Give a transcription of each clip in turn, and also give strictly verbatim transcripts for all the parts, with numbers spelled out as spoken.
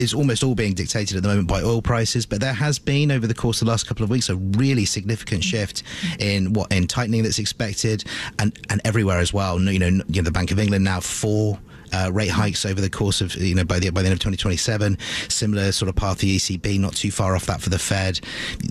it's almost all being dictated at the moment by oil prices, but there has been over the course of the last couple of weeks a really significant shift in what in tightening that's expected, and and everywhere as well. You know, you know the Bank of England now four Uh, rate hikes over the course of, you know, by the by the end of twenty twenty-seven. Similar sort of path the E C B, not too far off that for the Fed.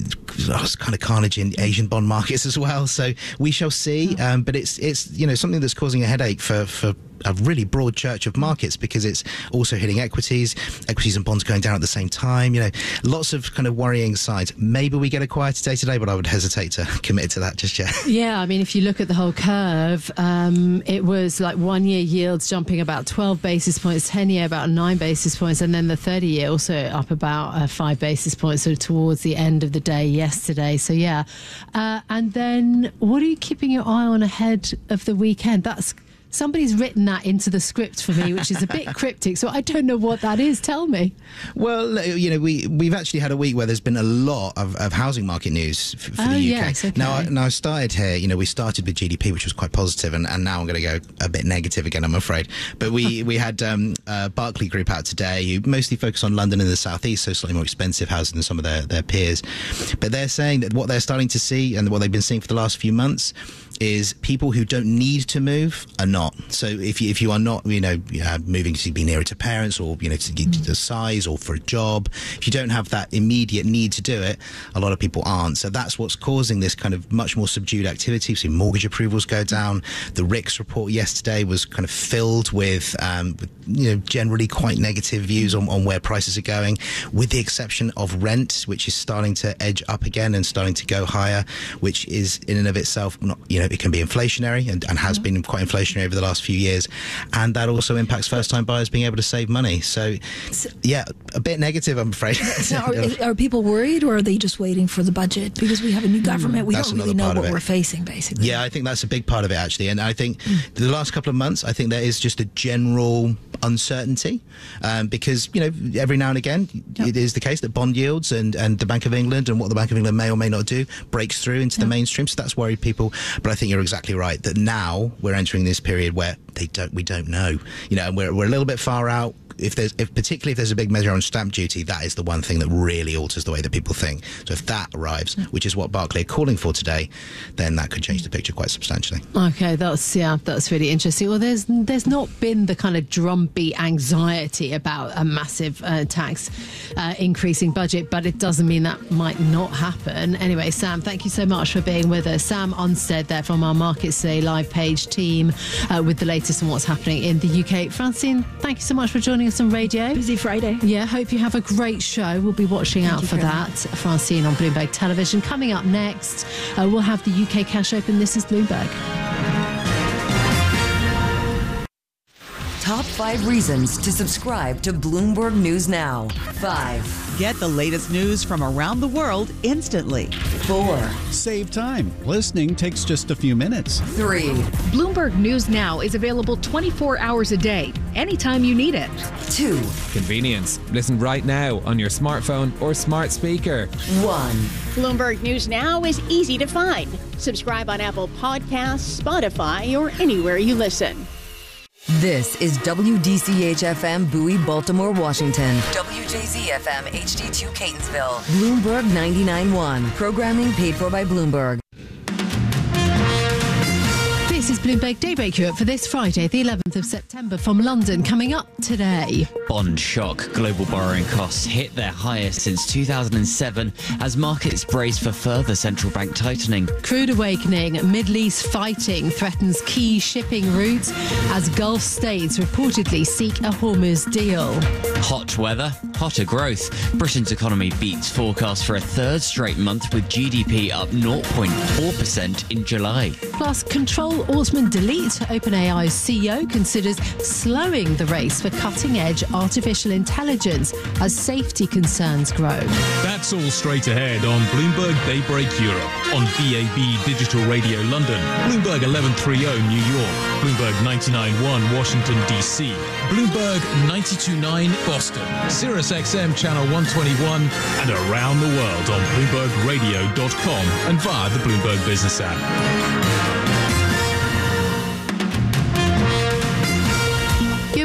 It's kind of carnage in Asian bond markets as well. So we shall see. Um, but it's it's you know something that's causing a headache for for a really broad church of markets, because it's also hitting equities, equities and bonds going down at the same time. You know, lots of kind of worrying signs. Maybe we get a quieter day today, but I would hesitate to commit to that just yet. Yeah, I mean, if you look at the whole curve, um, it was like one-year yields jumping about twelve basis points, ten-year about nine basis points, and then the thirty-year also up about uh, five basis points, so towards the end of the day yesterday. So, yeah. Uh, and then what are you keeping your eye on ahead of the weekend? That's Somebody's written that into the script for me, which is a bit cryptic, so I don't know what that is. Tell me. Well, you know, we, we've actually had a week where there's been a lot of, of housing market news for, for oh, the U K. Yes, okay. Now, I, now, I started here, you know, we started with G D P, which was quite positive, and, and now I'm going to go a bit negative again, I'm afraid. But we, we had um, uh, Barclay Group out today, who mostly focus on London and the South East, so slightly more expensive housing than some of their, their peers. But they're saying that what they're starting to see, and what they've been seeing for the last few months, is people who don't need to move are not. So if you, if you are not, you know, uh, moving to be nearer to parents, or, you know, to get to the size, or for a job, if you don't have that immediate need to do it, a lot of people aren't. So that's what's causing this kind of much more subdued activity. So mortgage approvals go down. The R I C S report yesterday was kind of filled with, um, with you know, generally quite negative views on, on where prices are going, with the exception of rent, which is starting to edge up again and starting to go higher, which is in and of itself not, you know, it can be inflationary, and, and has been quite inflationary over the last few years, and that also impacts first-time buyers being able to save money. So, yeah, a bit negative, I'm afraid. Now, are, are people worried, or are they just waiting for the budget? Because we have a new government, we that's don't really know what we're facing, basically. Yeah, I think that's a big part of it, actually. And I think mm. the last couple of months, I think there is just a general uncertainty, um, because, you know, every now and again, yep. it is the case that bond yields and, and the Bank of England and what the Bank of England may or may not do breaks through into yep. the mainstream. So that's worried people. But I think you're exactly right that now we're entering this period where they don't, we don't know, you know, and we're, we're a little bit far out. If there's, if particularly if there's a big measure on stamp duty, that is the one thing that really alters the way that people think. So if that arrives, which is what Barclay are calling for today, then that could change the picture quite substantially. Okay, that's yeah, that's really interesting. Well, there's there's not been the kind of drumbeat anxiety about a massive uh, tax uh, increasing budget, but it doesn't mean that might not happen. Anyway, Sam, thank you so much for being with us. Sam Unstead there from our Markets Today live page team uh, with the latest on what's happening in the U K. Francine, thank you so much for joining us on radio. Busy Friday. Yeah, hope you have a great show. We'll be watching Thank out you for that. Much. Francine on Bloomberg Television. Coming up next, uh, we'll have the U K cash open. This is Bloomberg. Top five reasons to subscribe to Bloomberg News Now. Five. Get the latest news from around the world instantly. Four. Save time. Listening takes just a few minutes. Three. Bloomberg News Now is available twenty-four hours a day, anytime you need it. Two. Convenience. Listen right now on your smartphone or smart speaker. One. Bloomberg News Now is easy to find. Subscribe on Apple Podcasts, Spotify, or anywhere you listen. This is W D C H F M Bowie, Baltimore, Washington. W J Z F M H D two Catonsville. Bloomberg ninety-nine point one. Programming paid for by Bloomberg. This is Bloomberg Daybreak Europe for this Friday, the eleventh of September, from London. Coming up today. Bond shock. Global borrowing costs hit their highest since two thousand seven as markets brace for further central bank tightening. Crude awakening. Middle East fighting threatens key shipping routes as Gulf states reportedly seek a Hormuz deal. Hot weather, hotter growth. Britain's economy beats forecast for a third straight month with G D P up zero point four percent in July. Plus, Control Altman Delete, OpenAI's C E O, considers slowing the race for cutting-edge artificial intelligence as safety concerns grow. That's all straight ahead on Bloomberg Daybreak Europe, on B A B Digital Radio London, Bloomberg eleven thirty New York, Bloomberg ninety-nine point one Washington, D C, Bloomberg ninety-two point nine Boston, Sirius X M Channel one twenty-one, and around the world on Bloomberg Radio dot com and via the Bloomberg Business app. You're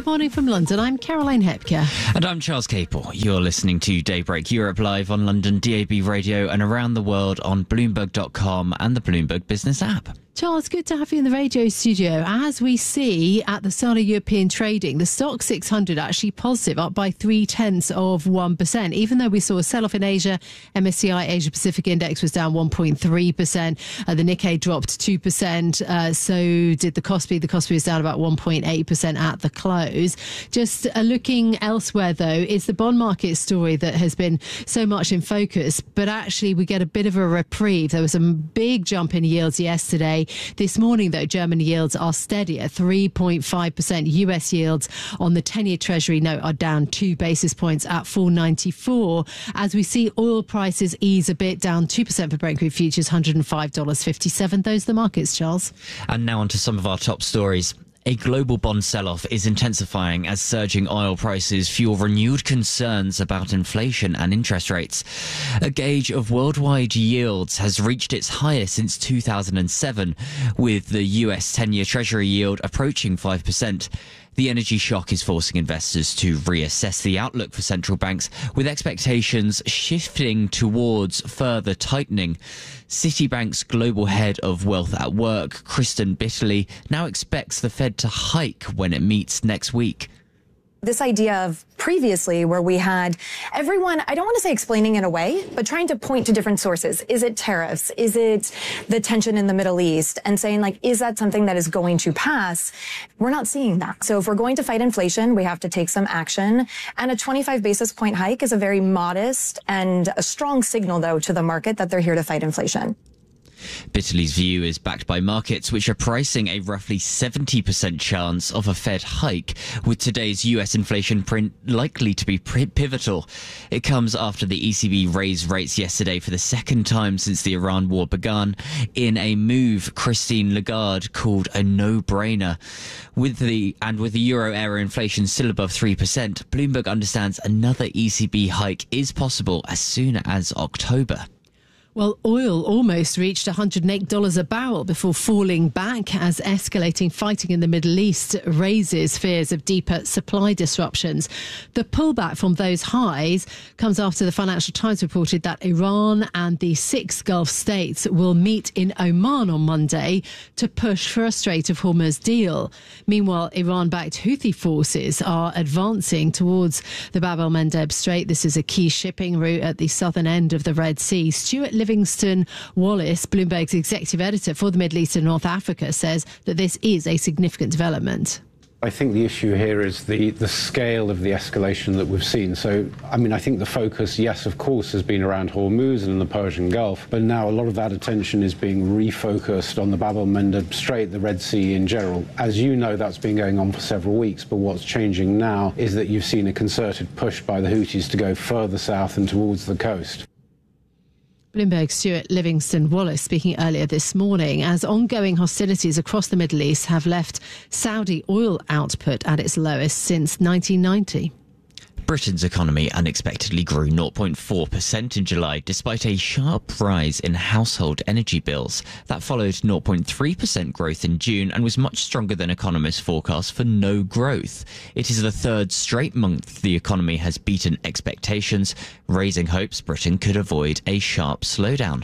Good morning from London. I'm Caroline Hepker. And I'm Charles Capel. You're listening to Daybreak Europe live on London D A B Radio and around the world on Bloomberg dot com and the Bloomberg Business app. Charles, good to have you in the radio studio. As we see at the start of European trading, the stock six hundred actually positive, up by three tenths of one percent. Even though we saw a sell-off in Asia, M S C I Asia Pacific Index was down one point three percent. Uh, the Nikkei dropped two percent. Uh, so did the Kospi. The Kospi was down about one point eight percent at the close. Just uh, looking elsewhere, though, is the bond market story that has been so much in focus. But actually, we get a bit of a reprieve. There was a big jump in yields yesterday. This morning, though, German yields are steady at three point five percent. U S yields on the ten-year Treasury note are down two basis points at four ninety-four. As we see oil prices ease a bit, down two percent for Brent crude futures, one hundred five dollars fifty-seven. Those are the markets, Charles. And now on to some of our top stories. A global bond sell-off is intensifying as surging oil prices fuel renewed concerns about inflation and interest rates. A gauge of worldwide yields has reached its highest since two thousand seven, with the U S ten-year Treasury yield approaching five percent. The energy shock is forcing investors to reassess the outlook for central banks, with expectations shifting towards further tightening. Citibank's global head of wealth at work, Kristen Bitterly, now expects the Fed to hike when it meets next week. This idea of previously where we had everyone, I don't want to say explaining it away, but trying to point to different sources. Is it tariffs? Is it the tension in the Middle East? And saying, like, is that something that is going to pass? We're not seeing that. So if we're going to fight inflation, we have to take some action. And a twenty-five basis point hike is a very modest and a strong signal, though, to the market that they're here to fight inflation. Bitterly's view is backed by markets which are pricing a roughly seventy percent chance of a Fed hike, with today's U S inflation print likely to be pivotal. It comes after the E C B raised rates yesterday for the second time since the Iran war began, in a move Christine Lagarde called a no-brainer. With the and with the euro area inflation still above three percent, Bloomberg understands another E C B hike is possible as soon as October. Well, oil almost reached one hundred eight dollars a barrel before falling back as escalating fighting in the Middle East raises fears of deeper supply disruptions. The pullback from those highs comes after the Financial Times reported that Iran and the six Gulf states will meet in Oman on Monday to push for a Strait of Hormuz deal. Meanwhile, Iran-backed Houthi forces are advancing towards the Bab el-Mandeb Strait. This is a key shipping route at the southern end of the Red Sea. Stuart Livingston Wallace, Bloomberg's executive editor for the Middle East and North Africa, says that this is a significant development. I think the issue here is the, the scale of the escalation that we've seen. So, I mean, I think the focus, yes, of course, has been around Hormuz and in the Persian Gulf, but now a lot of that attention is being refocused on the Bab el-Mandeb Strait, the Red Sea in general. As you know, that's been going on for several weeks, but what's changing now is that you've seen a concerted push by the Houthis to go further south and towards the coast. Bloomberg's Stuart Livingston Wallace speaking earlier this morning as ongoing hostilities across the Middle East have left Saudi oil output at its lowest since nineteen ninety. Britain's economy unexpectedly grew zero point four percent in July, despite a sharp rise in household energy bills. That followed zero point three percent growth in June and was much stronger than economists forecast for no growth. It is the third straight month the economy has beaten expectations, raising hopes Britain could avoid a sharp slowdown.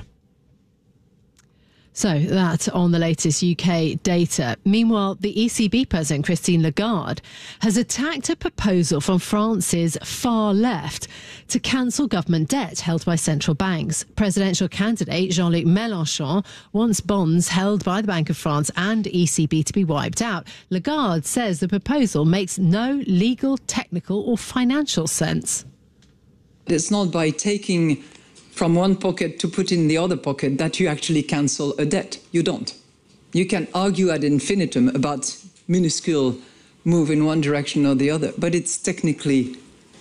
So that on the latest U K data. Meanwhile, the E C B president, Christine Lagarde, has attacked a proposal from France's far left to cancel government debt held by central banks. Presidential candidate Jean-Luc Mélenchon wants bonds held by the Bank of France and E C B to be wiped out. Lagarde says the proposal makes no legal, technical or financial sense. It's not by taking from one pocket to put in the other pocket that you actually cancel a debt. You don't. You can argue ad infinitum about minuscule move in one direction or the other, but it's technically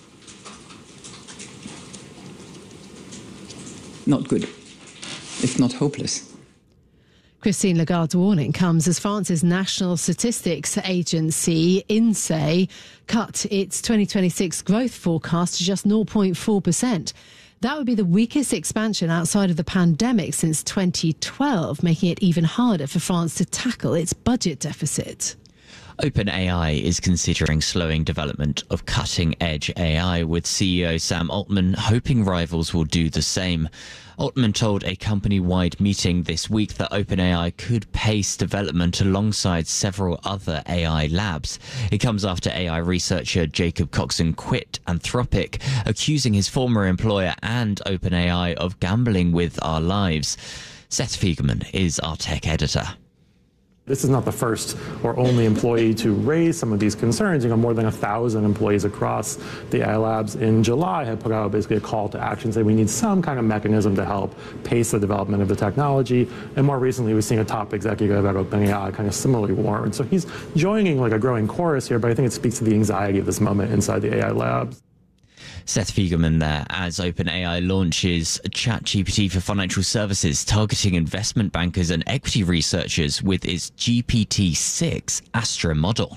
not good, if not hopeless. Christine Lagarde's warning comes as France's National Statistics Agency, INSEE, cut its twenty twenty-six growth forecast to just zero point four percent. That would be the weakest expansion outside of the pandemic since twenty twelve, making it even harder for France to tackle its budget deficit. OpenAI is considering slowing development of cutting-edge A I, with C E O Sam Altman hoping rivals will do the same. Altman told a company-wide meeting this week that OpenAI could pace development alongside several other A I labs. It comes after A I researcher Jacob Coxon quit Anthropic, accusing his former employer and OpenAI of gambling with our lives. Seth Fiegerman is our tech editor. This is not the first or only employee to raise some of these concerns. You know, more than a thousand employees across the A I labs in July had put out basically a call to action saying we need some kind of mechanism to help pace the development of the technology. And more recently, we've seen a top executive at OpenAI kind of similarly warn. So he's joining like a growing chorus here, but I think it speaks to the anxiety of this moment inside the A I labs. Seth Fiegerman there, as OpenAI launches ChatGPT for financial services, targeting investment bankers and equity researchers with its G P T six Astra model.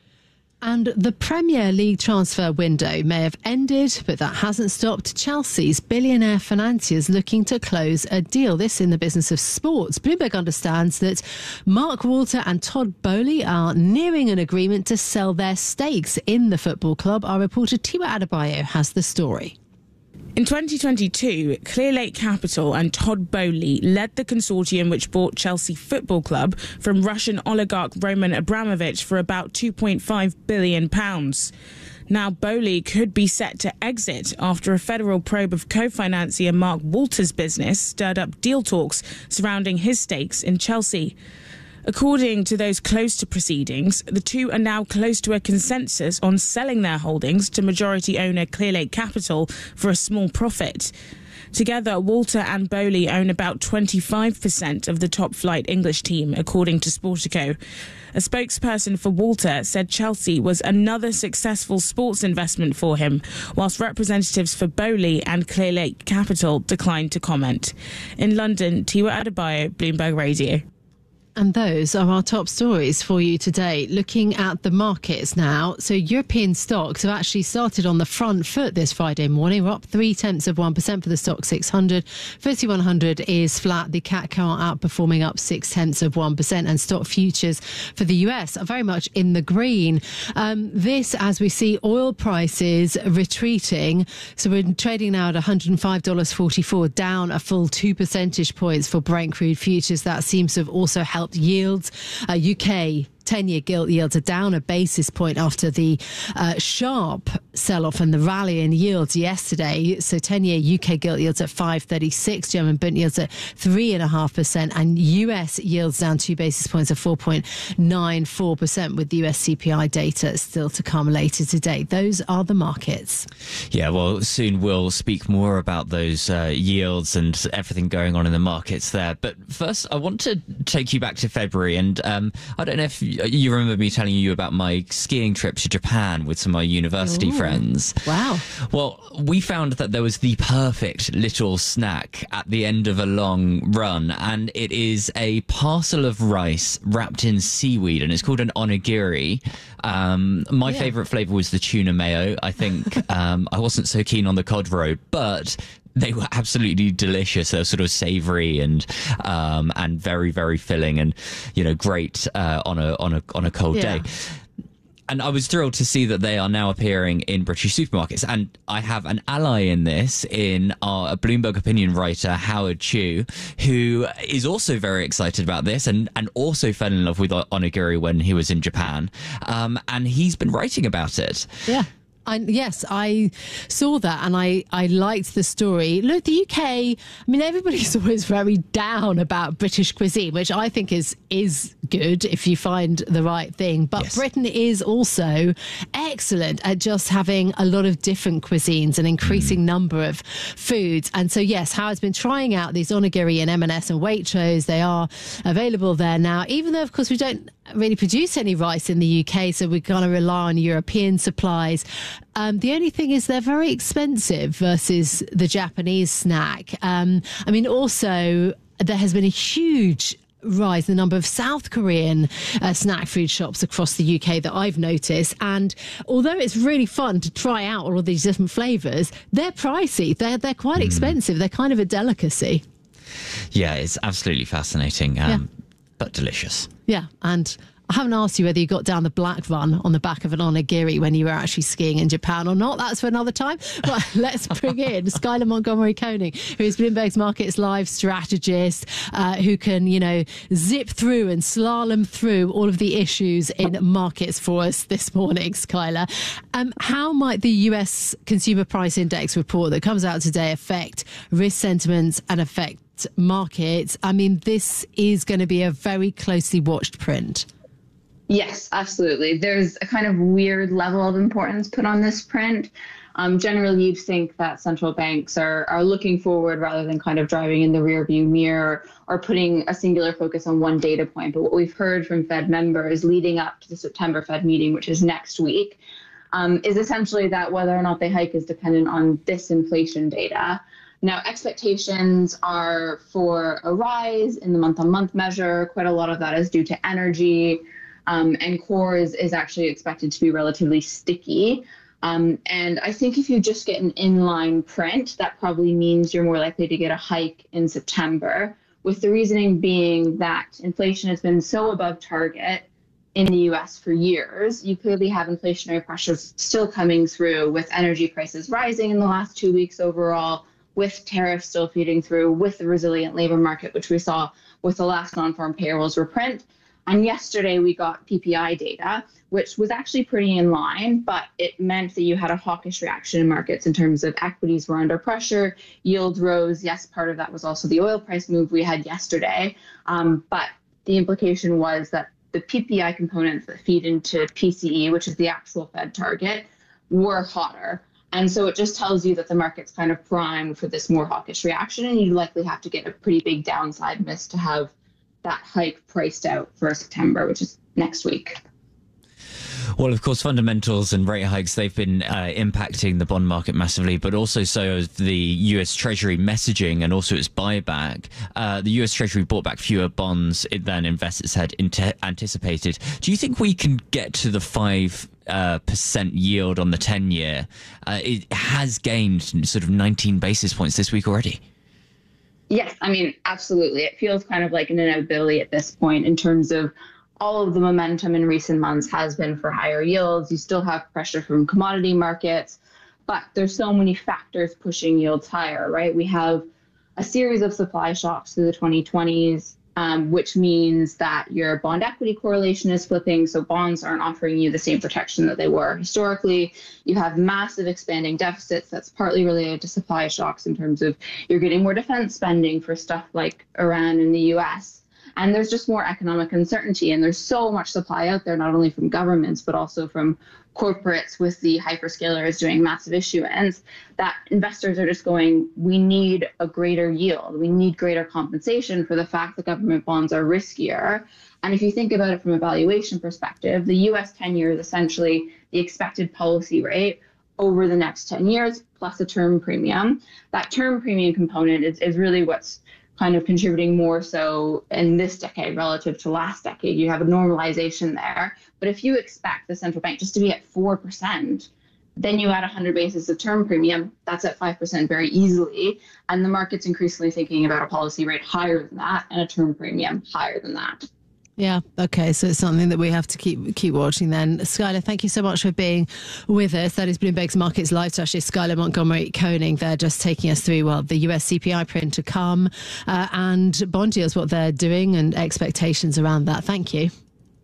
And the Premier League transfer window may have ended, but that hasn't stopped Chelsea's billionaire financiers looking to close a deal. This in the business of sports. Bloomberg understands that Mark Walter and Todd Boehly are nearing an agreement to sell their stakes in the football club. Our reporter Tiwa Adebayo has the story. In twenty twenty-two, Clearlake Capital and Todd Boehly led the consortium which bought Chelsea Football Club from Russian oligarch Roman Abramovich for about two point five billion pounds. Now Boehly could be set to exit after a federal probe of co-financier Mark Walter's business stirred up deal talks surrounding his stakes in Chelsea. According to those close to proceedings, the two are now close to a consensus on selling their holdings to majority owner Clearlake Capital for a small profit. Together, Walter and Boehly own about twenty-five percent of the top-flight English team, according to Sportico. A spokesperson for Walter said Chelsea was another successful sports investment for him, whilst representatives for Boehly and Clearlake Capital declined to comment. In London, Tiwa Adebayo, Bloomberg Radio. And those are our top stories for you today. Looking at the markets now. So European stocks have actually started on the front foot this Friday morning. We're up three tenths of one percent for the stock six hundred. FTSE one hundred is flat. The C A C car outperforming up six tenths of one percent. And stock futures for the U S are very much in the green. Um, this as we see oil prices retreating. So we're trading now at one hundred five dollars forty-four, down a full two percentage points for Brent crude futures. That seems to have also helped yields. Uh, U K ten-year gilt yields are down a basis point after the uh, sharp sell-off and the rally in yields yesterday. So ten-year U K gilt yields at five thirty-six, German Bund yields at three point five percent, and U S yields down two basis points at four point nine four percent, with the U S C P I data still to come later today. Those are the markets. Yeah, well, soon we'll speak more about those uh, yields and everything going on in the markets there. But first, I want to take you back to February, and um, I don't know if you remember me telling you about my skiing trip to Japan with some of my university Ooh. friends. Wow. Well, we found that there was the perfect little snack at the end of a long run, and it is a parcel of rice wrapped in seaweed, and it's called an onigiri. Um, my yeah. favourite flavour was the tuna mayo. I think um, I wasn't so keen on the cod roe, but they were absolutely delicious. They were sort of savoury and um, and very, very filling, and you know, great uh, on a on a on a cold yeah. day. And I was thrilled to see that they are now appearing in British supermarkets. And I have an ally in this, in our Bloomberg opinion writer, Howard Chu, who is also very excited about this and, and also fell in love with onigiri when he was in Japan. Um, and he's been writing about it. Yeah. I, yes, I saw that and I, I liked the story. Look, the U K, I mean, everybody's always very down about British cuisine, which I think is is good if you find the right thing. But yes. Britain is also excellent at just having a lot of different cuisines, an increasing mm. number of foods. And so, yes, Howard's been trying out these onigiri and M and S and Waitrose. They are available there now, even though, of course, we don't really produce any rice in the U K, so we're going to rely on European supplies. Um, the only thing is they're very expensive versus the Japanese snack. Um, I mean, also, there has been a huge rise in the number of South Korean uh, snack food shops across the U K that I've noticed. And although it's really fun to try out all of these different flavours, they're pricey. They're, they're quite mm. expensive. They're kind of a delicacy. Yeah, it's absolutely fascinating. Um, yeah. But delicious. Yeah, and I haven't asked you whether you got down the black run on the back of an onigiri when you were actually skiing in Japan or not. That's for another time. But let's bring in Skylar Montgomery Koning, who is Bloomberg's Markets Live strategist, uh, who can, you know, zip through and slalom through all of the issues in markets for us this morning, Skylar. Um, how might the U S Consumer Price Index report that comes out today affect risk sentiments and affect markets? I mean, this is going to be a very closely watched print. Yes, absolutely. There's a kind of weird level of importance put on this print. Um, generally, you'd think that central banks are, are looking forward rather than kind of driving in the rearview mirror or putting a singular focus on one data point. But what we've heard from Fed members leading up to the September Fed meeting, which is next week, um, is essentially that whether or not they hike is dependent on this inflation data. Now, expectations are for a rise in the month-on-month measure. Quite a lot of that is due to energy. Um, and core is, is actually expected to be relatively sticky. Um, and I think if you just get an inline print, that probably means you're more likely to get a hike in September, with the reasoning being that inflation has been so above target in the U S for years. You clearly have inflationary pressures still coming through, with energy prices rising in the last two weeks overall, with tariffs still feeding through, with the resilient labor market, which we saw with the last non-farm payrolls reprint. And yesterday we got P P I data, which was actually pretty in line, but it meant that you had a hawkish reaction in markets in terms of equities were under pressure, yields rose. Yes, part of that was also the oil price move we had yesterday. Um, but the implication was that the P P I components that feed into P C E, which is the actual Fed target, were hotter. And so it just tells you that the market's kind of primed for this more hawkish reaction, and you likely have to get a pretty big downside miss to have that hike priced out for September, which is next week. Well, of course, fundamentals and rate hikes, they've been uh, impacting the bond market massively, but also so has the U S Treasury messaging and also its buyback. Uh, the U S Treasury bought back fewer bonds than investors had ante- anticipated. Do you think we can get to the five uh, percent yield on the ten-year? Uh, it has gained sort of nineteen basis points this week already. Yes, I mean, absolutely. It feels kind of like an inevitability at this point in terms of all of the momentum in recent months has been for higher yields. You still have pressure from commodity markets, but there's so many factors pushing yields higher, right? We have a series of supply shocks through the twenty twenties, um, which means that your bond equity correlation is flipping. So bonds aren't offering you the same protection that they were historically. You have massive expanding deficits. That's partly related to supply shocks in terms of you're getting more defense spending for stuff like Iran and the U S. And there's just more economic uncertainty. And there's so much supply out there, not only from governments, but also from corporates with the hyperscalers doing massive issuance, that investors are just going, we need a greater yield. We need greater compensation for the fact that government bonds are riskier. And if you think about it from a valuation perspective, the U S ten-year is essentially the expected policy rate over the next ten years, plus a term premium. That term premium component is, is really what's kind of contributing more so in this decade relative to last decade. You have a normalization there. But if you expect the central bank just to be at four percent, then you add one hundred basis of term premium, that's at five percent very easily. And the market's increasingly thinking about a policy rate higher than that and a term premium higher than that. Yeah, okay, so it's something that we have to keep keep watching then. Skylar, thank you so much for being with us. That is Bloomberg's Markets Live strategist Skylar Montgomery Koning. They're just taking us through, well, the U S C P I print to come uh, and bond yields, what they're doing and expectations around that. Thank you.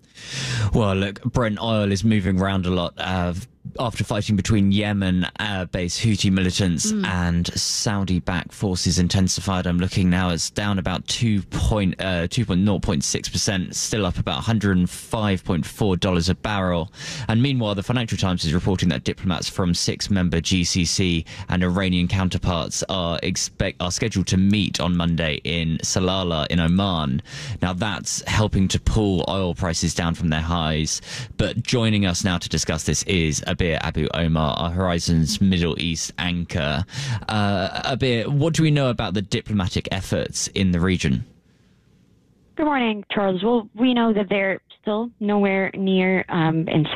Well, look, Brent oil is moving around a lot uh, after fighting between Yemen-based uh, Houthi militants mm. and Saudi-backed forces intensified. I'm looking now, it's down about two point zero point six percent, still up about one hundred five point four dollars a barrel. And meanwhile, the Financial Times is reporting that diplomats from six-member G C C and Iranian counterparts are expect are scheduled to meet on Monday in Salalah in Oman. Now, that's helping to pull oil prices down from their highs. But joining us now to discuss this is Abir Abu Omar, our Horizons Middle East anchor. Uh, Abir, what do we know about the diplomatic efforts in the region? Good morning, Charles. Well, we know that they're still nowhere near um, in sight.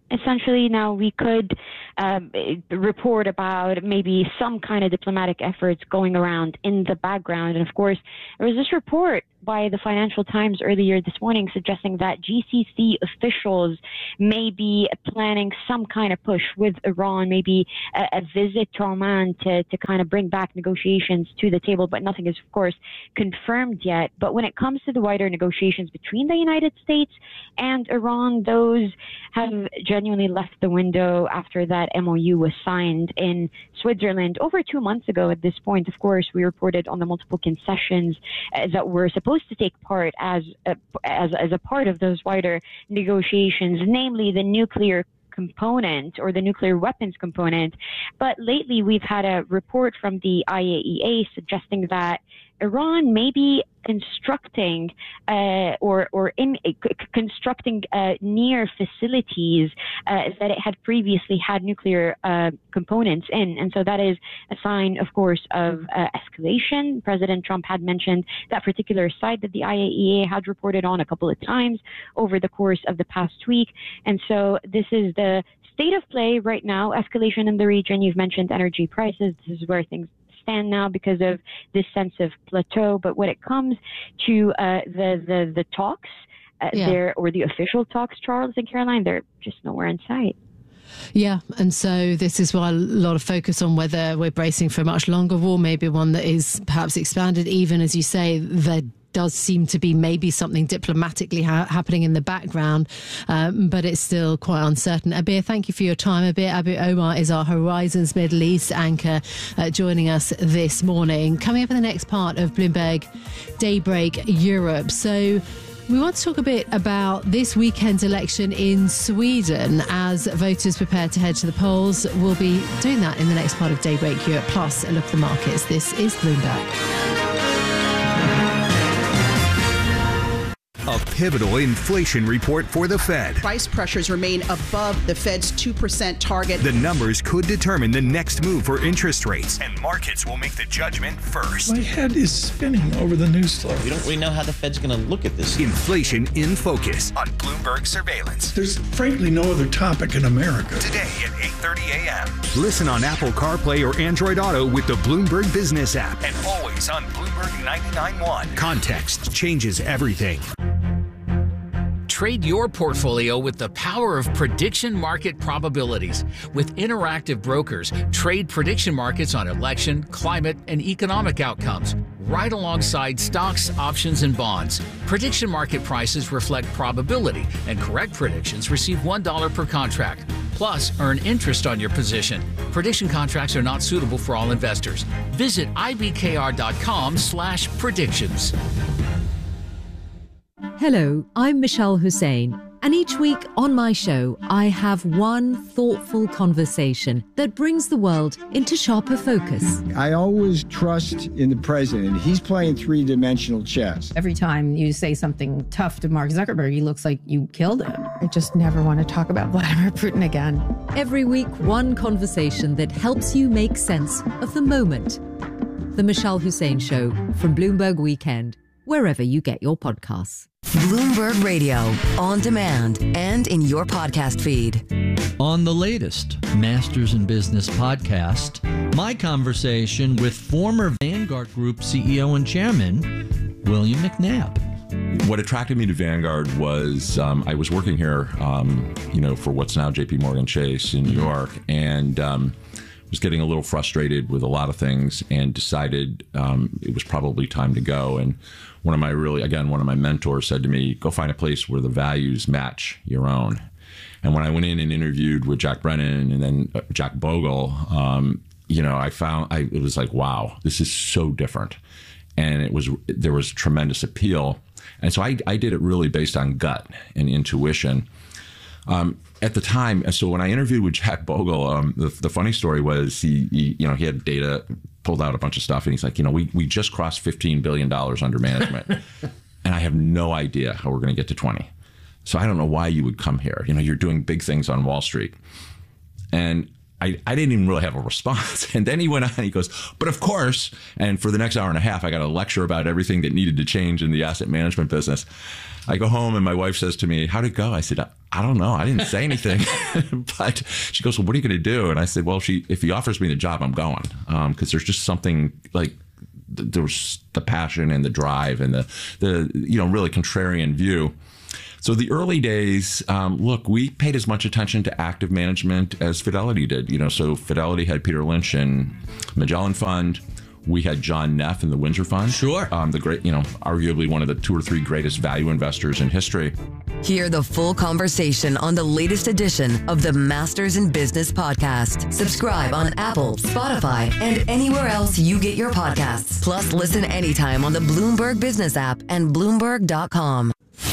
essentially. Now, we could um, report about maybe some kind of diplomatic efforts going around in the background. And of course, there was this report by the Financial Times earlier this morning suggesting that G C C officials may be planning some kind of push with Iran, maybe a, a visit to Oman to, to kind of bring back negotiations to the table, but nothing is, of course, confirmed yet. But when it comes to the wider negotiations between the United States and Iran, those have genuinely left the window after that M O U was signed in Switzerland over two months ago. At this point, of course, we reported on the multiple concessions uh, that were supposed to take part as a, as, as a part of those wider negotiations, namely the nuclear component or the nuclear weapons component. But lately, we've had a report from the I A E A suggesting that Iran may be constructing uh, or or in uh, c- constructing uh, near facilities uh, that it had previously had nuclear uh, components in, and so that is a sign, of course, of uh, escalation. President Trump had mentioned that particular site that the I A E A had reported on a couple of times over the course of the past week, and so this is the state of play right now. Escalation in the region. You've mentioned energy prices. This is where things stand now because of this sense of plateau. But when it comes to uh, the, the the talks uh, Yeah. there, or the official talks, Charles and Caroline, they're just nowhere in sight. Yeah, and so this is why a lot of focus on whether we're bracing for a much longer war, maybe one that is perhaps expanded. Even as you say, there does seem to be maybe something diplomatically ha- happening in the background, um, but it's still quite uncertain. Abir, thank you for your time. Abir Abu Omar is our Horizons Middle East anchor, uh, joining us this morning. Coming up in the next part of Bloomberg Daybreak Europe. So we want to talk a bit about this weekend's election in Sweden as voters prepare to head to the polls. We'll be doing that in the next part of Daybreak Europe, plus a look at the markets. This is Bloomberg. A pivotal inflation report for the Fed. Price pressures remain above the Fed's two percent target. The numbers could determine the next move for interest rates, and markets will make the judgment first. My head is spinning over the news story. We don't really know how the Fed's going to look at this. Inflation in Focus on Bloomberg Surveillance. There's frankly no other topic in America. Today at eight thirty a.m. Listen on Apple CarPlay or Android Auto with the Bloomberg Business app, and always on Bloomberg ninety-nine point one. Context changes everything. Trade your portfolio with the power of prediction market probabilities. With Interactive Brokers, trade prediction markets on election, climate, and economic outcomes, right alongside stocks, options, and bonds. Prediction market prices reflect probability, and correct predictions receive one dollar per contract. Plus, earn interest on your position. Prediction contracts are not suitable for all investors. Visit ibkr.com slash predictions. Hello, I'm Michelle Hussein, and each week on my show, I have one thoughtful conversation that brings the world into sharper focus. I always trust in the president. He's playing three-dimensional chess. Every time you say something tough to Mark Zuckerberg, he looks like you killed him. I just never want to talk about Vladimir Putin again. Every week, one conversation that helps you make sense of the moment. The Michelle Hussein Show from Bloomberg Weekend, wherever you get your podcasts. Bloomberg Radio, on demand and in your podcast feed. On the latest Masters in Business podcast, my conversation with former Vanguard Group C E O and Chairman, William McNabb. What attracted me to Vanguard was um, I was working here, um, you know, for what's now J P Morgan Chase in New York, and um, was getting a little frustrated with a lot of things, and decided um, it was probably time to go. And one of my really, again, one of my mentors said to me, go find a place where the values match your own. And when I went in and interviewed with Jack Brennan and then uh, Jack Bogle, um, you know, I found I, it was like, wow, this is so different. And it was, there was tremendous appeal. And so I, I did it really based on gut and intuition. Um, at the time, so when I interviewed with Jack Bogle, um, the, the funny story was he, he, you know, he had data, pulled out a bunch of stuff, and he's like, you know, we, we just crossed fifteen billion dollars under management, and I have no idea how we're going to get to twenty. So I don't know why you would come here. You know, you're doing big things on Wall Street. And I, I didn't even really have a response. And then he went on and he goes, but of course, and for the next hour and a half, I got a lecture about everything that needed to change in the asset management business. I go home and my wife says to me, how'd it go? I said, I, I don't know. I didn't say anything. But she goes, well, what are you going to do? And I said, well, she, if he offers me the job, I'm going. Um, cause there's just something like, th- there was the passion and the drive and the, the, you know, really contrarian view. So the early days, um, look, we paid as much attention to active management as Fidelity did. You know, so Fidelity had Peter Lynch and Magellan Fund. We had John Neff in the Windsor Fund. Sure. Um, the great, you know, arguably one of the two or three greatest value investors in history. Hear the full conversation on the latest edition of the Masters in Business podcast. Subscribe on Apple, Spotify, and anywhere else you get your podcasts. Plus, listen anytime on the Bloomberg Business app and Bloomberg dot com.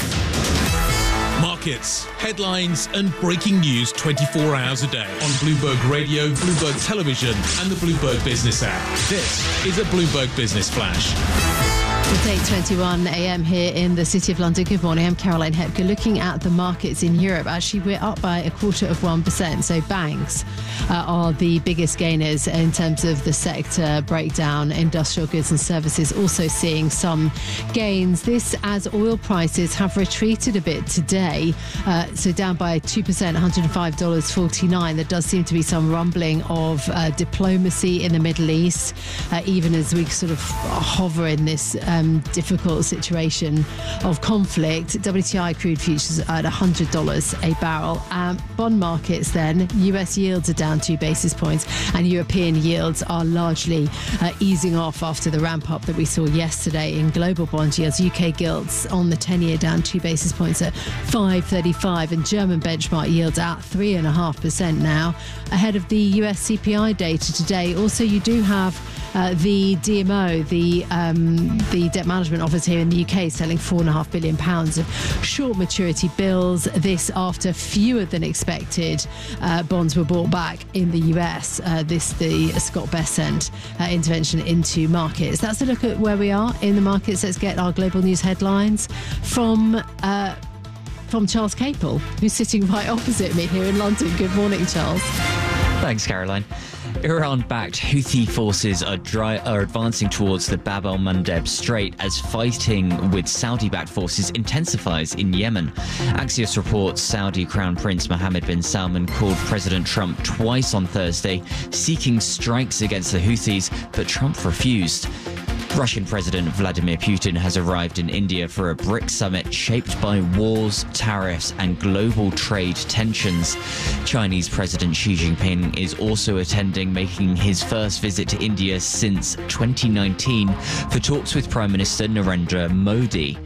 Markets, headlines, and breaking news twenty-four hours a day on Bloomberg Radio, Bloomberg Television, and the Bloomberg Business app. This is a Bloomberg Business Flash. It's eight twenty-one a m here in the City of London. Good morning, I'm Caroline Hepker. Looking at the markets in Europe, actually we're up by a quarter of one percent. So banks uh, are the biggest gainers in terms of the sector breakdown. Industrial goods and services also seeing some gains. This as oil prices have retreated a bit today. Uh, so down by two percent, one hundred five dollars and forty-nine cents. There does seem to be some rumbling of uh, diplomacy in the Middle East, uh, even as we sort of hover in this um, difficult situation of conflict. W T I crude futures at one hundred dollars a barrel. Um, bond markets then, U S yields are down two basis points and European yields are largely uh, easing off after the ramp up that we saw yesterday in global bond yields. U K gilts on the ten-year down two basis points at five thirty-five and German benchmark yields at three point five percent now, ahead of the U S C P I data today. Also, you do have uh, the D M O, the um, the Debt Management Office here in the U K, selling four and a half billion pounds of short maturity bills. This after fewer than expected uh, bonds were bought back in the U S. Uh, this the Scott Bessent uh, intervention into markets. That's a look at where we are in the markets. Let's get our global news headlines from uh, from Charles Capel, who's sitting right opposite me here in London. Good morning, Charles. Thanks, Caroline. Iran-backed Houthi forces are, dry, are advancing towards the Bab el-Mandeb Strait as fighting with Saudi-backed forces intensifies in Yemen. Axios reports Saudi Crown Prince Mohammed bin Salman called President Trump twice on Thursday, seeking strikes against the Houthis, but Trump refused. Russian President Vladimir Putin has arrived in India for a BRICS summit shaped by wars, tariffs, and global trade tensions. Chinese President Xi Jinping is also attending, making his first visit to India since twenty nineteen for talks with Prime Minister Narendra Modi.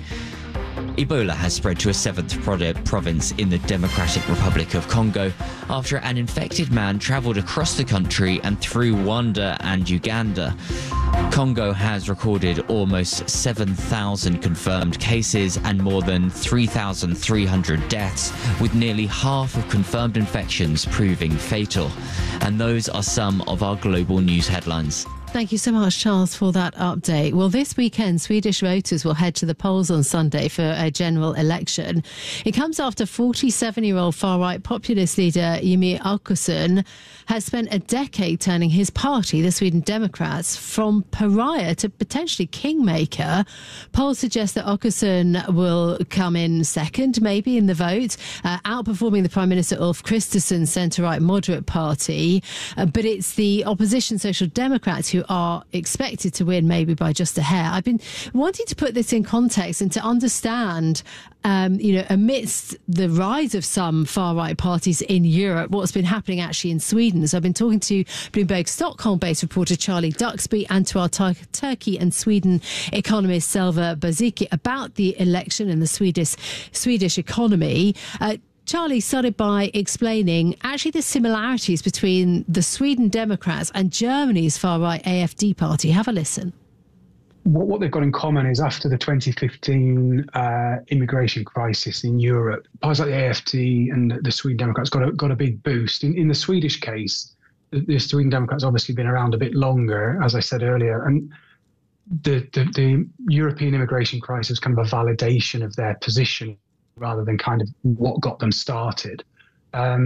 Ebola has spread to a seventh province in the Democratic Republic of Congo after an infected man travelled across the country and through Rwanda and Uganda. Congo has recorded almost seven thousand confirmed cases and more than three thousand three hundred deaths, with nearly half of confirmed infections proving fatal. And those are some of our global news headlines. Thank you so much, Charles, for that update. Well, this weekend, Swedish voters will head to the polls on Sunday for a general election. It comes after forty-seven-year-old far-right populist leader Jimmie Åkesson has spent a decade turning his party, the Sweden Democrats, from pariah to potentially kingmaker. Polls suggest that Åkesson will come in second, maybe, in the vote, uh, outperforming the Prime Minister Ulf Kristersson's centre-right moderate party. Uh, but it's the opposition Social Democrats who are expected to win, maybe by just a hair. I've been wanting to put this in context and to understand, um, you know, amidst the rise of some far-right parties in Europe, what's been happening actually in Sweden. So I've been talking to Bloomberg Stockholm-based reporter Charlie Duxby and to our tur- Turkey and Sweden economist Selva Baziki about the election and the Swedish Swedish economy. Uh, Charlie started by explaining actually the similarities between the Sweden Democrats and Germany's far-right A F D party. Have a listen. What, what they've got in common is after the twenty fifteen uh, immigration crisis in Europe, parties like the A F D and the Sweden Democrats got a, got a big boost. In, in the Swedish case, the, the Sweden Democrats obviously been around a bit longer, as I said earlier, and the, the, the European immigration crisis is kind of a validation of their position rather than kind of what got them started. Um,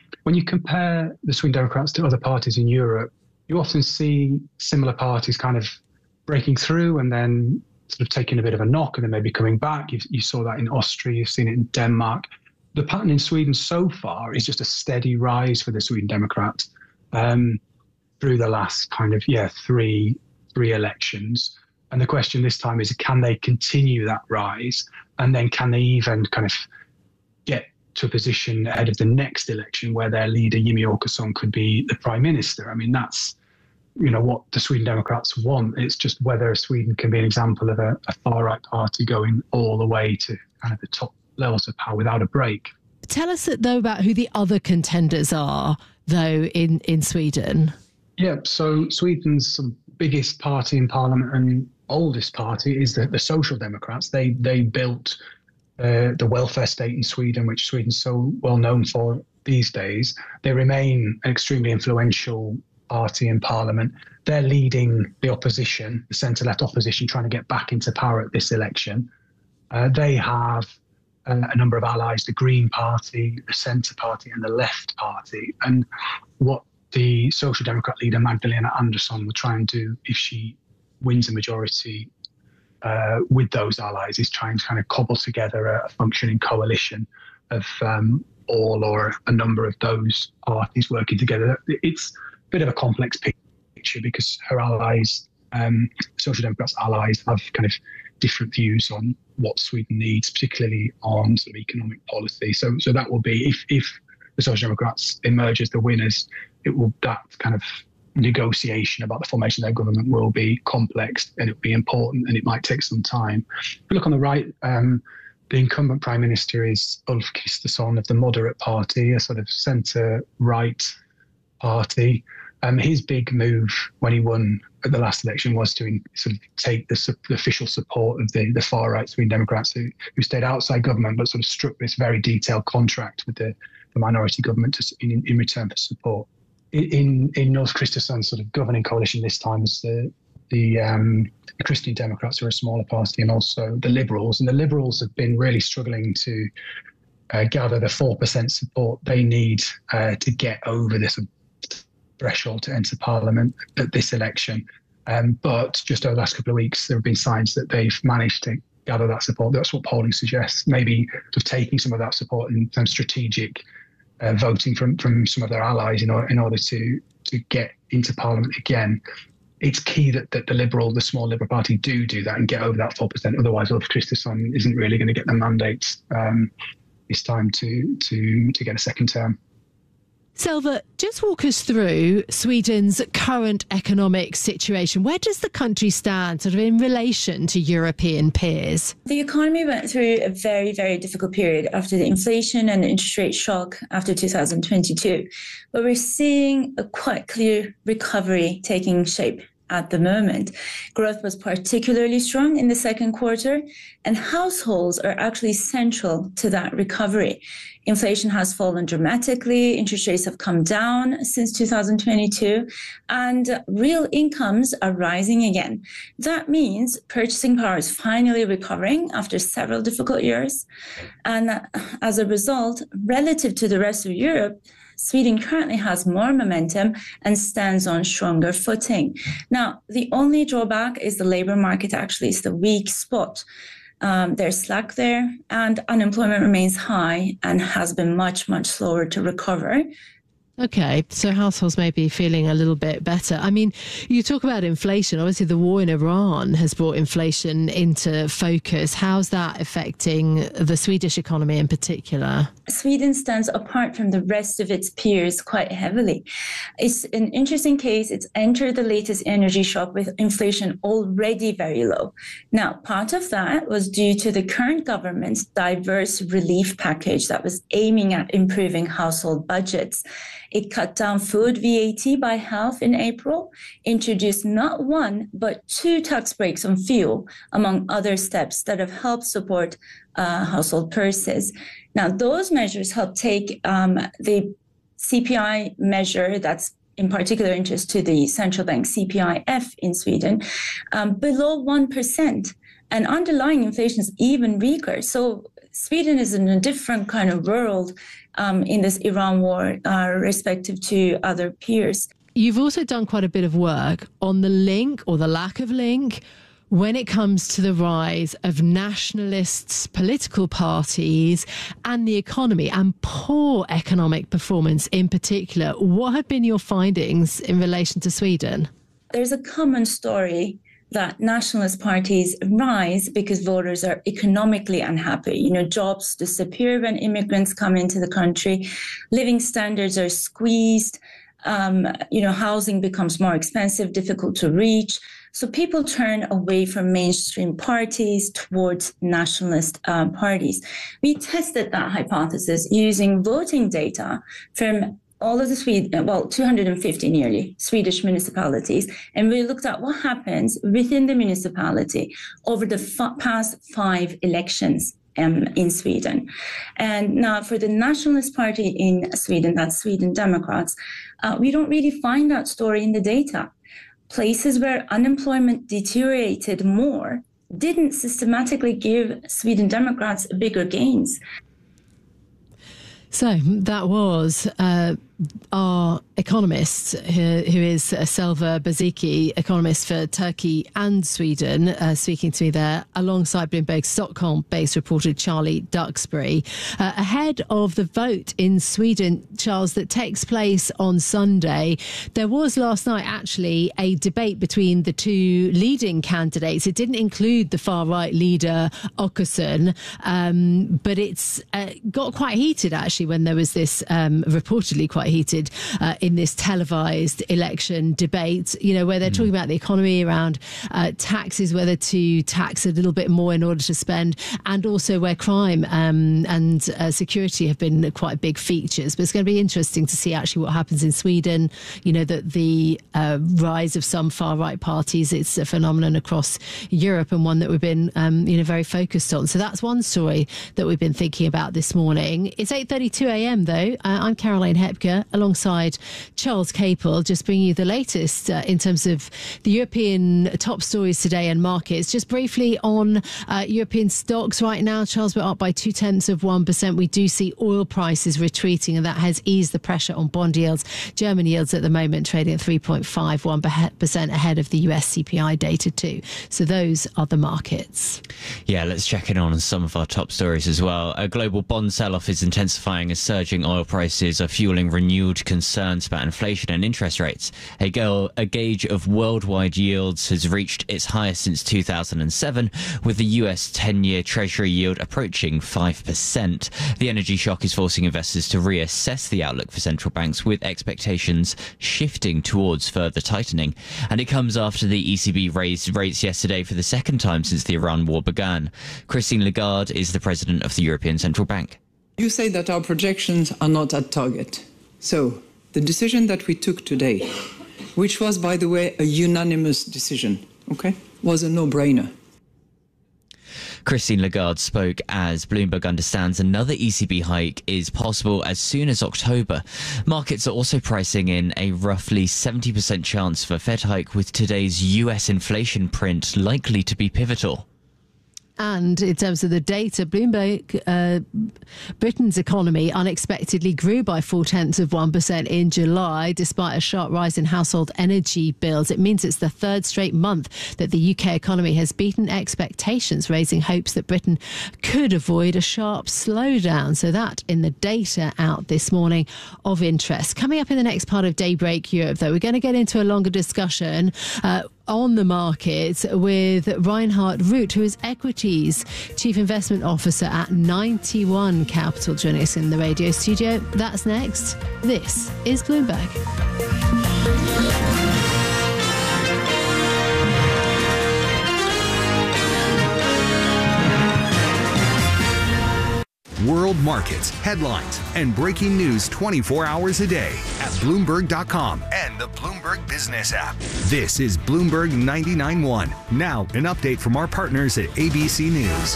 when you compare the Sweden Democrats to other parties in Europe, you often see similar parties kind of breaking through and then sort of taking a bit of a knock and then maybe coming back. You, you saw that in Austria, you've seen it in Denmark. The pattern in Sweden so far is just a steady rise for the Sweden Democrats um, through the last kind of, yeah, three, three elections. And the question this time is, can they continue that rise? And then can they even kind of get to a position ahead of the next election where their leader, Jimmie Åkesson, could be the prime minister? I mean, that's, you know, what the Sweden Democrats want. It's just whether Sweden can be an example of a, a far-right party going all the way to kind of the top levels of power without a break. Tell us, though, about who the other contenders are, though, in, in Sweden. Yeah, so Sweden's biggest party in parliament and oldest party is the, the Social Democrats. They they built uh, the welfare state in Sweden, which Sweden's so well known for these days. They remain an extremely influential party in parliament. They're leading the opposition, the centre-left opposition, trying to get back into power at this election. Uh, they have a, a number of allies, the Green Party, the Centre Party and the Left Party. And what the Social Democrat leader, Magdalena Andersson, will try and do if she wins a majority uh, with those allies is trying to kind of cobble together a, a functioning coalition of um, all or a number of those parties working together. It's a bit of a complex picture because her allies, um, Social Democrats' allies, have kind of different views on what Sweden needs, particularly on sort of economic policy. So, so that will be, if if the Social Democrats emerge as the winners, it will, that kind of negotiation about the formation of their government will be complex and it'll be important and it might take some time. If you look on the right, um, the incumbent prime minister is Ulf Kristersson of the Moderate Party, a sort of centre-right party. Um, his big move when he won at the last election was to in, sort of take the, the official support of the, the far-right Sweden Democrats who, who stayed outside government but sort of struck this very detailed contract with the, the minority government to, in, in return for support. In in Ulf Kristersson's sort of governing coalition this time is the the, um, the Christian Democrats, who are a smaller party, and also the Liberals. And the Liberals have been really struggling to uh, gather the four percent support they need uh, to get over this threshold to enter Parliament at this election. Um, but just over the last couple of weeks, there have been signs that they've managed to gather that support. That's what polling suggests. Maybe sort of taking some of that support in some strategic Uh, voting from, from some of their allies in, or, in order to to get into Parliament again. It's key that, that the Liberal, the small Liberal Party, do do that and get over that four percent. Otherwise, Ulf Kristersson isn't really going to get the mandate um, this time to to to get a second term. Selva, just walk us through Sweden's current economic situation. Where does the country stand sort of in relation to European peers? The economy went through a very, very difficult period after the inflation and interest rate shock after two thousand twenty-two. But we're seeing a quite clear recovery taking shape at the moment. Growth was particularly strong in the second quarter, and households are actually central to that recovery. Inflation has fallen dramatically, interest rates have come down since two thousand twenty-two, and real incomes are rising again. That means purchasing power is finally recovering after several difficult years. And as a result, relative to the rest of Europe, Sweden currently has more momentum and stands on stronger footing. Now, the only drawback is the labor market actually is the weak spot. Um, there's slack there, and unemployment remains high and has been much, much slower to recover. Okay, so households may be feeling a little bit better. I mean, you talk about inflation. Obviously, the war in Iran has brought inflation into focus. How's that affecting the Swedish economy in particular? Sweden stands apart from the rest of its peers quite heavily. It's an interesting case. It's entered the latest energy shock with inflation already very low. Now, part of that was due to the current government's diverse relief package that was aiming at improving household budgets. It cut down food V A T by half in April, introduced not one, but two tax breaks on fuel, among other steps that have helped support uh, household purses. Now, those measures help take um, the C P I measure that's in particular interest to the central bank C P I F in Sweden, um, below one percent. And underlying inflation is even weaker. So Sweden is in a different kind of world um, in this Iran war, uh, respective to other peers. You've also done quite a bit of work on the link or the lack of link when it comes to the rise of nationalists, political parties, and the economy, and poor economic performance in particular. What have been your findings in relation to Sweden? There's a common story that nationalist parties rise because voters are economically unhappy. You know, jobs disappear when immigrants come into the country, living standards are squeezed, um, you know, housing becomes more expensive, difficult to reach. So people turn away from mainstream parties towards nationalist uh, parties. We tested that hypothesis using voting data from all of the Sweden, well, two hundred fifty nearly Swedish municipalities. And we looked at what happens within the municipality over the f- past five elections um, in Sweden. And now for the Nationalist Party in Sweden, that's Sweden Democrats, uh, we don't really find that story in the data. Places where unemployment deteriorated more didn't systematically give Sweden Democrats bigger gains. So that was uh, our economist, who, who is uh, Selva Baziki, economist for Turkey and Sweden, uh, speaking to me there, alongside Bloomberg Stockholm-based reporter Charlie Duxbury. Uh, ahead of the vote in Sweden, Charles, that takes place on Sunday, there was last night actually a debate between the two leading candidates. It didn't include the far-right leader, Åkesson, um, but it's uh, got quite heated, actually, when there was this um, reportedly quite heated uh, in this televised election debate, you know, where they're mm. talking about the economy, around uh, taxes, whether to tax a little bit more in order to spend, and also where crime um, and uh, security have been quite big features. But it's going to be interesting to see actually what happens in Sweden. You know, that the uh, rise of some far-right parties, it's a phenomenon across Europe, and one that we've been, um, you know, very focused on. So that's one story that we've been thinking about this morning. It's eight thirty-two a.m. though. Uh, I'm Caroline Hepker, alongside Charles Capel, just bringing you the latest uh, in terms of the European top stories today and markets. Just briefly on uh, European stocks right now, Charles, we're up by two tenths of one percent. We do see oil prices retreating, and that has eased the pressure on bond yields. German yields at the moment trading at three point five one percent ahead of the U S C P I data too. So those are the markets. Yeah, let's check in on some of our top stories as well. A global bond sell-off is intensifying as surging oil prices are fueling renewed concerns about inflation and interest rates. A, go- a gauge of worldwide yields has reached its highest since two thousand seven, with the U S ten-year Treasury yield approaching five percent. The energy shock is forcing investors to reassess the outlook for central banks, with expectations shifting towards further tightening. And it comes after the E C B raised rates yesterday for the second time since the Iran war began. Christine Lagarde is the president of the European Central Bank. You say that our projections are not at target. So the decision that we took today, which was, by the way, a unanimous decision, okay, was a no-brainer. Christine Lagarde spoke as Bloomberg understands another E C B hike is possible as soon as October. Markets are also pricing in a roughly seventy percent chance for a Fed hike, with today's U S inflation print likely to be pivotal. And in terms of the data, Bloomberg, uh, Britain's economy unexpectedly grew by four tenths of one percent in July, despite a sharp rise in household energy bills. It means it's the third straight month that the U K economy has beaten expectations, raising hopes that Britain could avoid a sharp slowdown. So that in the data out this morning of interest. Coming up in the next part of Daybreak Europe, though, we're going to get into a longer discussion uh, on the markets with Reinhard Root, who is Equities Chief Investment Officer at ninety-one Capital, joining us in the radio studio. That's next. This is Bloomberg. World markets, headlines, and breaking news twenty-four hours a day at Bloomberg dot com and the Bloomberg Business app. This is Bloomberg ninety-nine point one. Now, an update from our partners at A B C News.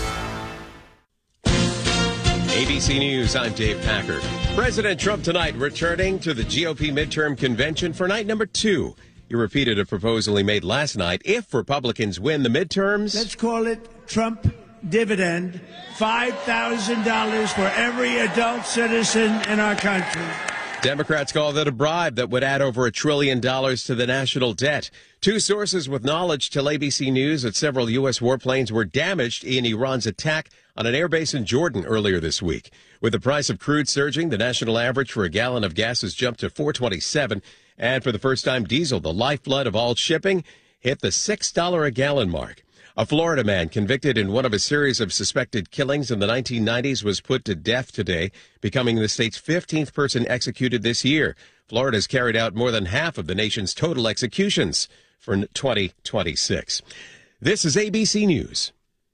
A B C News, I'm Dave Packer. President Trump tonight returning to the G O P midterm convention for night number two. He repeated a proposal he made last night. If Republicans win the midterms, let's call it Trump dividend, five thousand dollars for every adult citizen in our country. Democrats call that a bribe that would add over a trillion dollars to the national debt. Two sources with knowledge tell A B C News that several U S warplanes were damaged in Iran's attack on an airbase in Jordan earlier this week. With the price of crude surging, the national average for a gallon of gas has jumped to four twenty-seven. And for the first time, diesel, the lifeblood of all shipping, hit the six dollars a gallon mark. A Florida man convicted in one of a series of suspected killings in the nineteen nineties was put to death today, becoming the state's fifteenth person executed this year. Florida has carried out more than half of the nation's total executions for twenty twenty-six. This is A B C News.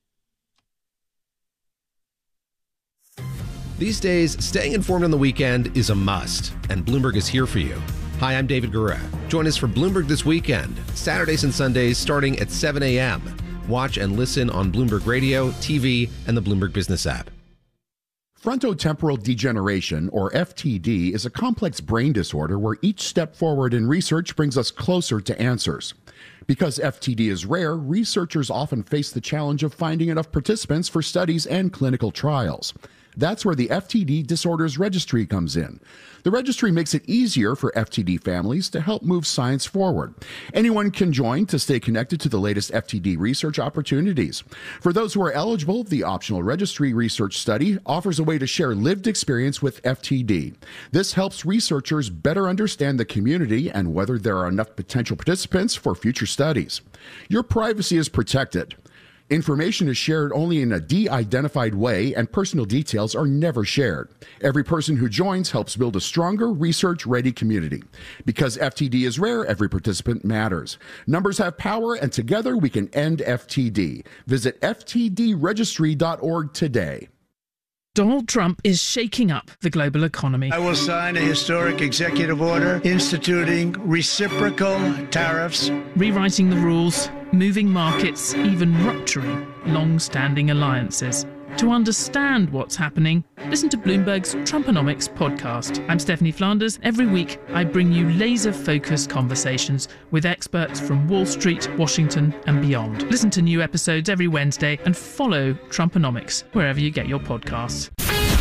These days, staying informed on the weekend is a must, and Bloomberg is here for you. Hi, I'm David Gura. Join us for Bloomberg This Weekend, Saturdays and Sundays starting at seven a.m. Watch and listen on Bloomberg Radio, T V, and the Bloomberg Business app. Frontotemporal degeneration, or F T D, is a complex brain disorder where each step forward in research brings us closer to answers. Because F T D is rare, researchers often face the challenge of finding enough participants for studies and clinical trials. That's where the F T D Disorders Registry comes in. The registry makes it easier for F T D families to help move science forward. Anyone can join to stay connected to the latest F T D research opportunities. For those who are eligible, the optional registry research study offers a way to share lived experience with F T D. This helps researchers better understand the community and whether there are enough potential participants for future studies. Your privacy is protected. Information is shared only in a de-identified way, and personal details are never shared. Every person who joins helps build a stronger, research-ready community. Because F T D is rare, every participant matters. Numbers have power, and together we can end F T D. Visit F T D registry dot org today. Donald Trump is shaking up the global economy. I will sign a historic executive order instituting reciprocal tariffs, rewriting the rules, moving markets, even rupturing long-standing alliances. To understand what's happening, listen to Bloomberg's Trumponomics podcast. I'm Stephanie Flanders. Every week, I bring you laser-focused conversations with experts from Wall Street, Washington, and beyond. Listen to new episodes every Wednesday and follow Trumponomics wherever you get your podcasts.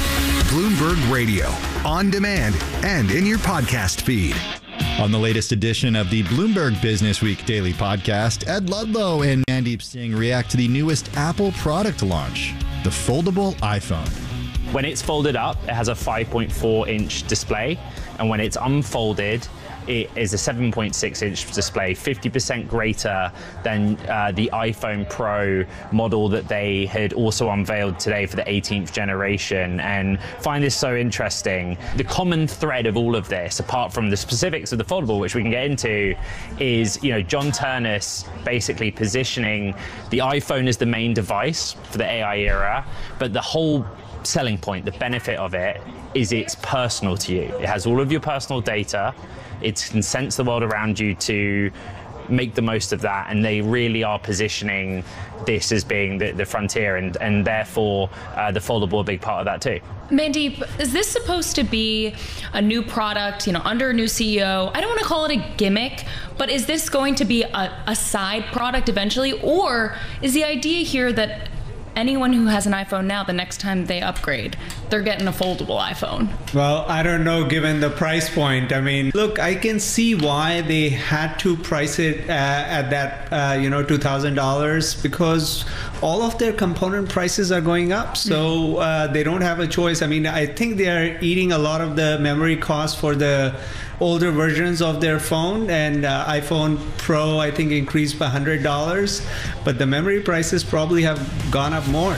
Bloomberg Radio, on demand and in your podcast feed. On the latest edition of the Bloomberg Business Week Daily Podcast, Ed Ludlow and Mandeep Singh react to the newest Apple product launch, the foldable iPhone. When it's folded up, it has a five point four inch display, and when it's unfolded, it is a seven point six inch display, fifty percent greater than uh, the iPhone Pro model that they had also unveiled today for the eighteenth generation. And find this so interesting. The common thread of all of this, apart from the specifics of the foldable, which we can get into, is, you know, John Ternus basically positioning the iPhone as the main device for the A I era, but the whole selling point, the benefit of it, is it's personal to you. It has all of your personal data. It can sense the world around you to make the most of that, and they really are positioning this as being the, the frontier, and, and therefore uh, the foldable a big part of that too. Mandeep, is this supposed to be a new product, you know, under a new C E O? I don't want to call it a gimmick, but is this going to be a, a side product eventually, or is the idea here that anyone who has an iPhone now, the next time they upgrade, they're getting a foldable iPhone? Well, I don't know, given the price point. I mean, look, I can see why they had to price it uh, at that, uh, you know, two thousand dollars, because all of their component prices are going up. So uh, they don't have a choice. I mean, I think they are eating a lot of the memory costs for the older versions of their phone, and uh, iPhone Pro, I think, increased by one hundred dollars, but the memory prices probably have gone up more.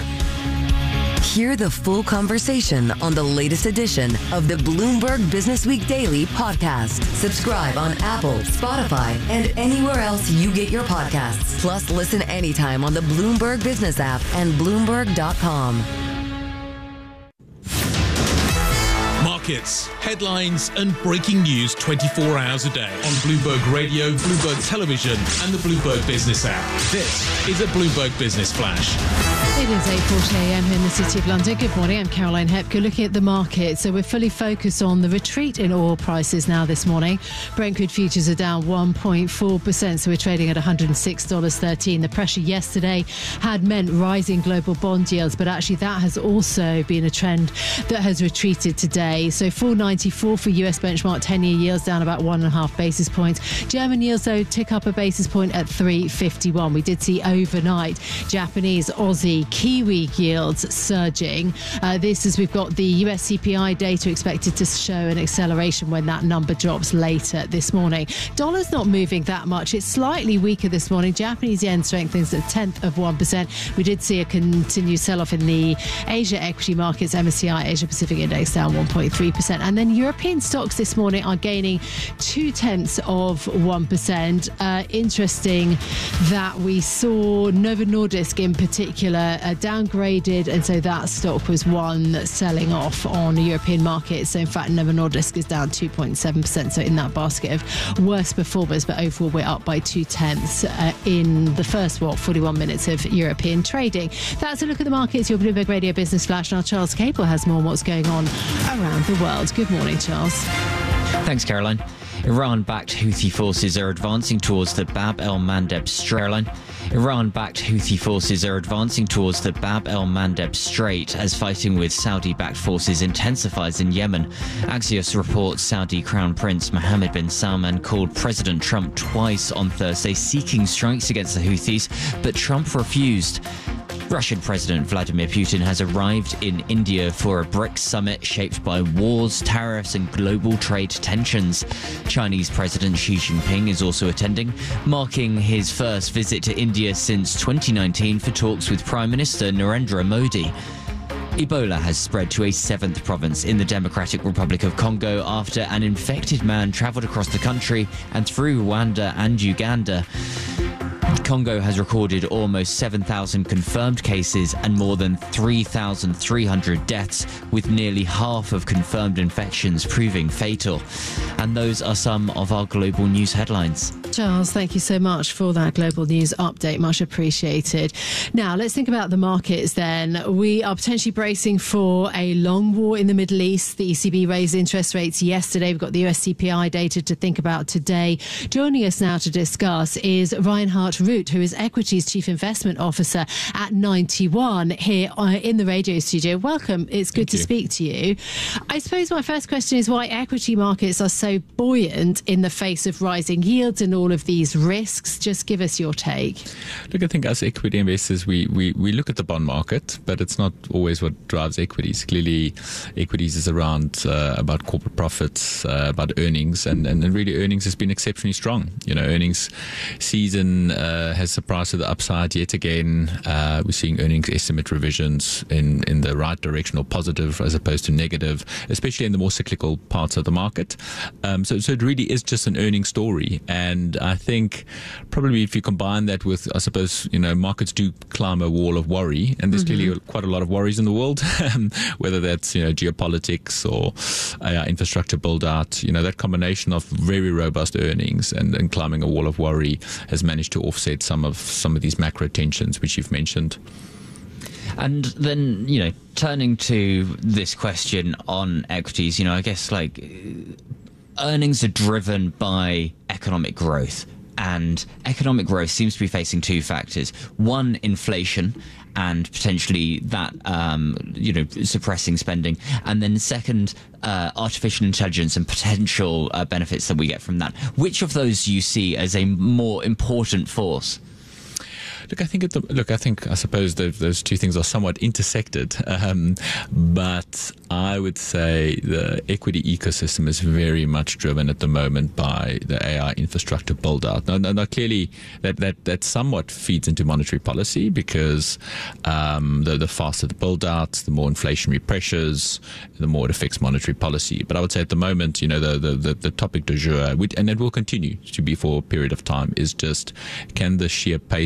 Hear the full conversation on the latest edition of the Bloomberg Business Week Daily podcast. Subscribe on Apple, Spotify, and anywhere else you get your podcasts. Plus, listen anytime on the Bloomberg Business app and Bloomberg dot com. markets, headlines and breaking news twenty-four hours a day on Bloomberg Radio, Bloomberg Television and the Bloomberg Business app. This is a Bloomberg Business Flash. It is eight forty a m here in the City of London. Good morning, I'm Caroline Hepker. Looking at the market, so we're fully focused on the retreat in oil prices now this morning. Brent crude futures are down one point four percent, so we're trading at one hundred six dollars thirteen. The pressure yesterday had meant rising global bond yields, but actually that has also been a trend that has retreated today. So four ninety-four for U S benchmark ten-year yields, down about one and a half basis points. German yields, though, tick up a basis point at three fifty-one. We did see overnight Japanese, Aussie, Kiwi yields surging. Uh, this is we've got the U S C P I data expected to show an acceleration when that number drops later this morning. Dollar's not moving that much. It's slightly weaker this morning. Japanese yen strengthens a tenth of one percent. We did see a continued sell-off in the Asia equity markets. M S C I Asia Pacific Index down one point three percent. And then European stocks this morning are gaining two tenths of one percent. Uh, interesting that we saw Novo Nordisk in particular uh, downgraded, and so that stock was one that's selling off on the European markets. So in fact, Novo Nordisk is down two point seven percent, so in that basket of worst performers, but overall we're up by two tenths uh, in the first, what, forty-one minutes of European trading. That's a look at the markets. Your Bloomberg Radio Business Flash. Now Charles Cable has more on what's going on around the world. Good morning, Charles. Thanks, Caroline. Iran-backed Houthi forces are advancing towards the Bab el-Mandeb Strait. Iran-backed Houthi forces are advancing towards the Bab el-Mandeb Strait as fighting with Saudi-backed forces intensifies in Yemen. Axios reports Saudi Crown Prince Mohammed bin Salman called President Trump twice on Thursday seeking strikes against the Houthis, but Trump refused. Russian President Vladimir Putin has arrived in India for a BRICS summit shaped by wars, tariffs and global trade tensions. Chinese President Xi Jinping is also attending, marking his first visit to India since twenty nineteen for talks with Prime Minister Narendra Modi. Ebola has spread to a seventh province in the Democratic Republic of Congo after an infected man travelled across the country and through Rwanda and Uganda. Congo has recorded almost seven thousand confirmed cases and more than three thousand three hundred deaths, with nearly half of confirmed infections proving fatal. And those are some of our global news headlines. Charles, thank you so much for that global news update. Much appreciated. Now, let's think about the markets then. We are potentially bracing for a long war in the Middle East. The E C B raised interest rates yesterday. We've got the U S C P I data to think about today. Joining us now to discuss is Reinhard Root, who is Equities Chief Investment Officer at ninety one here in the radio studio. Welcome. It's good Thank to you. speak to you. I suppose my first question is why equity markets are so buoyant in the face of rising yields and all of these risks. Just give us your take. Look, I think as equity investors, we, we, we look at the bond market, but it's not always what drives equities. Clearly, equities is around uh, about corporate profits, uh, about earnings, and, and, and really earnings has been exceptionally strong. You know, earnings season uh, has surprised to the upside yet again. Uh, we're seeing earnings estimate revisions in, in the right direction or positive as opposed to negative, especially in the more cyclical parts of the market. Um, so, so it really is just an earnings story. And I think probably if you combine that with, I suppose, you know, markets do climb a wall of worry, and there's mm-hmm. clearly quite a lot of worries in the world, whether that's, you know, geopolitics or uh, infrastructure build out. You know, that combination of very robust earnings and, and climbing a wall of worry has managed to offset some of some of these macro tensions which you've mentioned. And then, you know, turning to this question on equities, you know, I guess like earnings are driven by economic growth, and economic growth seems to be facing two factors. One, inflation, and potentially that, um, you know, suppressing spending. And then second, uh, artificial intelligence and potential uh, benefits that we get from that. Which of those do you see as a more important force? Look, I think at the, look, I think I suppose the, those two things are somewhat intersected, um, but I would say the equity ecosystem is very much driven at the moment by the A I infrastructure build out. Now, now, now clearly that, that that somewhat feeds into monetary policy because um, the the faster the build out, the more inflationary pressures, the more it affects monetary policy. But I would say at the moment, you know, the the the, the topic du jour, and it will continue to be for a period of time, is just can the sheer pace of infrastructure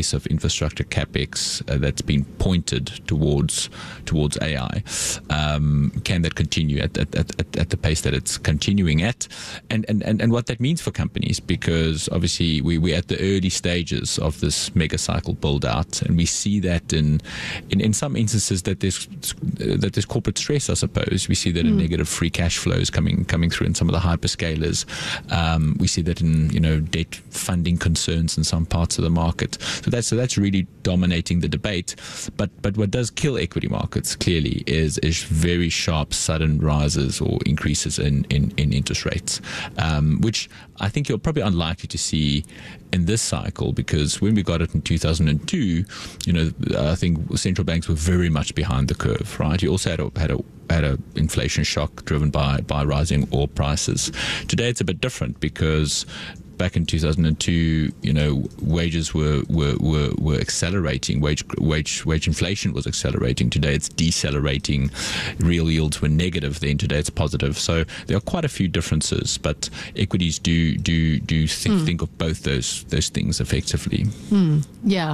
infrastructure capex uh, that's been pointed towards towards A I. Um, can that continue at, at, at, at the pace that it's continuing at? And, and, and, and what that means for companies, because obviously we, we're at the early stages of this mega cycle build out, and we see that in, in, in some instances that there's that there's corporate stress, I suppose. We see that mm. in negative free cash flows coming coming through in some of the hyperscalers. Um, we see that in, you know, debt funding concerns in some parts of the market. So that's so that's really dominating the debate. But but what does kill equity markets clearly is is very sharp sudden rises or increases in in, in interest rates, um, which I think you're probably unlikely to see in this cycle, because when we got it in two thousand two, you know, I think central banks were very much behind the curve, right? You also had a had a had a inflation shock driven by by rising oil prices. Today it's a bit different, because back in two thousand two, you know, wages were, were, were, were accelerating. Wage, wage, wage inflation was accelerating. Today it's decelerating. Real yields were negative then. Today it's positive. So there are quite a few differences, but equities do, do, do think, mm. think of both those, those things effectively. Mm. Yeah.